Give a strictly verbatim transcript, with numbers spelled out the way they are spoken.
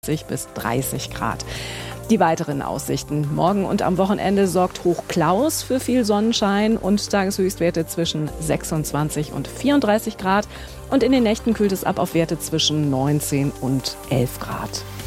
bis dreißig Grad. Die weiteren Aussichten. Morgen und am Wochenende sorgt Hoch Klaus für viel Sonnenschein und Tageshöchstwerte zwischen sechsundzwanzig und vierunddreißig Grad. Und in den Nächten kühlt es ab auf Werte zwischen neunzehn und elf Grad.